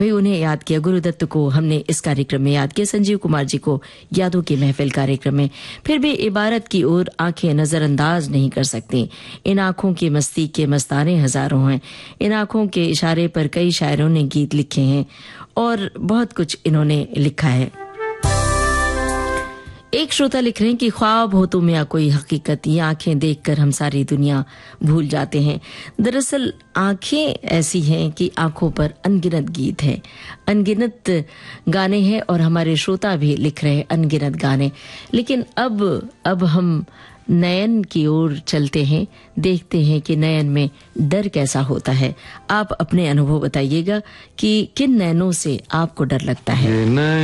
भी उन्हें याद किया। गुरुदत्त को हमने इस कार्यक्रम में याद किया, संजीव कुमार जी को यादों की महफिल कार्यक्रम में। फिर भी इबारत की ओर आंखें नजरअंदाज नहीं कर सकती। इन आंखों की मस्ती के मस्ताने हजारों हैं। इन आंखों के इशारे पर कई शायरों ने गीत लिखे हैं और बहुत कुछ इन्होंने लिखा है। एक श्रोता लिख रहे हैं कि ख्वाब हो तुम या कोई हकीकत, ये आंखें देखकर हम सारी दुनिया भूल जाते हैं। दरअसल आंखें ऐसी हैं कि आंखों पर अनगिनत गीत हैं, अनगिनत गाने हैं और हमारे श्रोता भी लिख रहे हैं अनगिनत गाने। लेकिन अब हम नयन की ओर चलते हैं, देखते हैं कि नयन में डर कैसा होता है। आप अपने अनुभव बताइएगा कि किन नयनों से आपको डर लगता है।